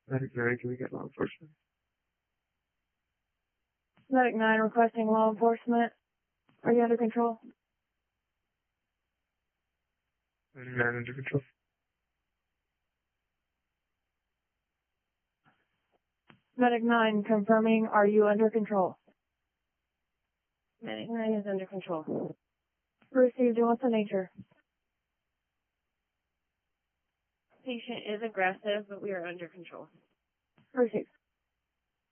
Medic 9, can we get law enforcement? Medic 9 requesting law enforcement. Are you under control? Medic 9 under control. Medic 9 confirming, are you under control? Medic 9 is under control. Received, and what's the nature? Patient is aggressive, but we are under control. Received.